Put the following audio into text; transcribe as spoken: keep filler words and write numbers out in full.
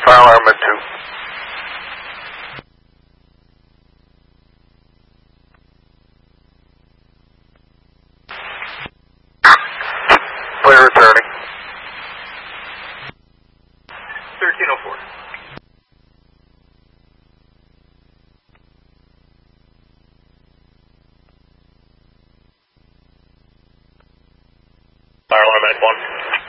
Fire alarm at two. Clear returning. thirteen oh four. Fire alarm at one.